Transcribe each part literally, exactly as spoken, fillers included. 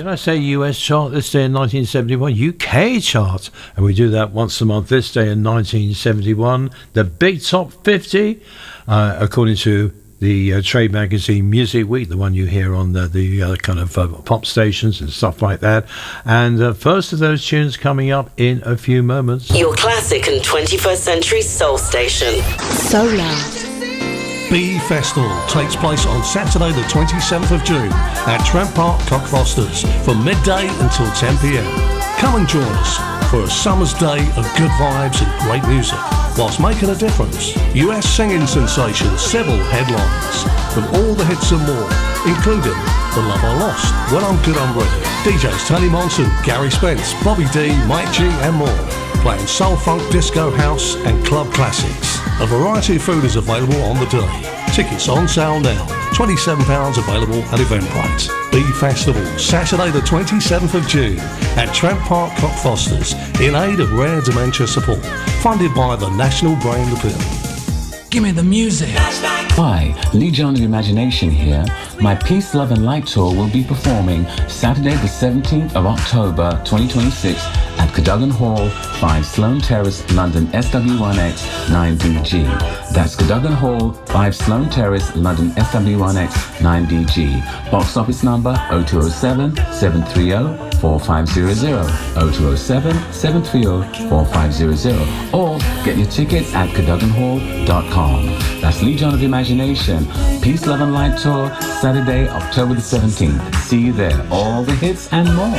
did I say U S chart this day in nineteen seventy-one? U K chart. And we do that once a month this day in nineteen seventy-one. The big top fifty, uh, according to the uh, trade magazine Music Week, the one you hear on the, the uh, kind of uh, pop stations and stuff like that. And uh, first of those tunes coming up in a few moments. Your classic and twenty-first century soul station. Solar. Bee Festival takes place on Saturday the twenty-seventh of June at Trent Park, Cockfosters from midday until ten p.m. Come and join us for a summer's day of good vibes and great music whilst making a difference. U S singing sensation Sybil headlines with all the hits and more, including The Love I Lost, When I'm Good I'm Ready, D Js Tony Monson, Gary Spence, Bobby D, Mike G and more, playing soul, funk, disco, house and club classics. A variety of food is available on the day. Tickets on sale now. twenty-seven pounds available at Eventbrite. Bee Festival, Saturday the twenty-seventh of June at Trent Park, Cockfosters, in aid of rare dementia support. Funded by the National Brain Appeal. Give me the music. Hi, Lee John of Imagination here. My Peace, Love and Light tour will be performing Saturday the seventeenth of October twenty twenty-six at Cadogan Hall, five Sloane Terrace, London S W one X nine D G. That's Cadogan Hall, five Sloane Terrace, London S W one X nine D G. Box office number oh two oh seven, seven three oh, four five zero zero, oh two oh seven, seven three oh, four five zero zero, or get your tickets at cadogan hall dot com. That's Lee John of Imagination, Peace, Love and Light Tour, Saturday, October the seventeenth. See you there. All the hits and more.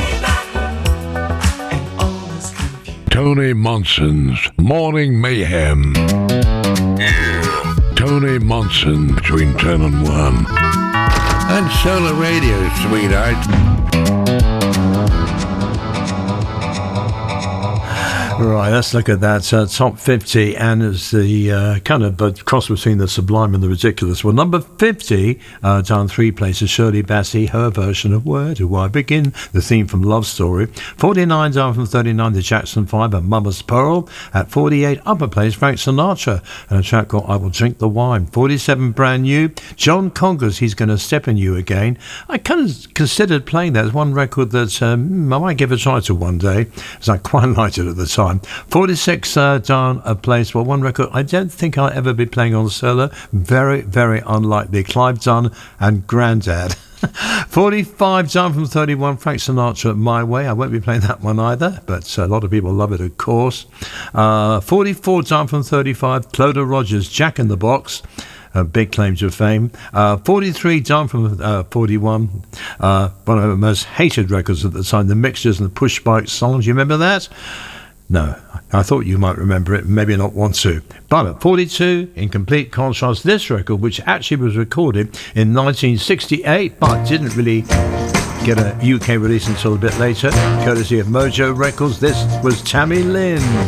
Tony Monson's Morning Mayhem. Yeah. Tony Monson between ten and one. And Solar Radio, sweetheart. Right, let's look at that uh, top fifty, and it's the uh, kind of uh, cross between the sublime and the ridiculous. Well, number fifty, uh, down three places, Shirley Bassey, her version of Where Do I Begin, the theme from Love Story. forty-nine, down from thirty-nine, the Jackson five and Mama's Pearl. At forty-eight, upper place, Frank Sinatra, and a track called I Will Drink the Wine. forty-seven, brand new, John Conger's He's Gonna Step in You Again. I kind of considered playing that as one record that um, I might give a try to one day, as I quite liked it at the time. forty-six, uh, down a place, well, one record I don't think I'll ever be playing on Solar. Very, very unlikely. Clive Dunn and Grandad. forty-five, down from thirty-one, Frank Sinatra, My Way. I won't be playing that one either, but a lot of people love it, of course. Uh, forty-four, down from thirty-five, Cloda Rogers, Jack in the Box. Uh, big claim to fame. Uh, forty-three, down from uh, forty-one. Uh, one of the most hated records at the time, The Mixtures and the Push Bike songs. You remember that? No, I thought you might remember it, maybe not want to. But at forty-two, in complete contrast, this record, which actually was recorded in nineteen sixty-eight, but didn't really get a U K release until a bit later, courtesy of Mojo Records. This was Tammy Lynn.